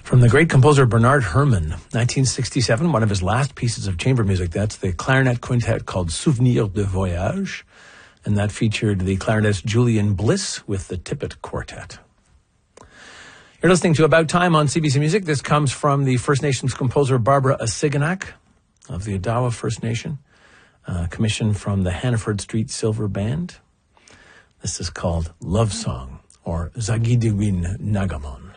From the great composer Bernard Herrmann, 1967, one of his last pieces of chamber music. That's the clarinet quintet called Souvenir de Voyage, and that featured the clarinist Julian Bliss with the Tippett Quartet. You're listening to About Time on CBC Music. This comes from the First Nations composer Barbara Asiganak of the Odawa First Nation, commissioned from the Hannaford Street Silver Band. This is called Love Song, or Zagidiwin Nagamon.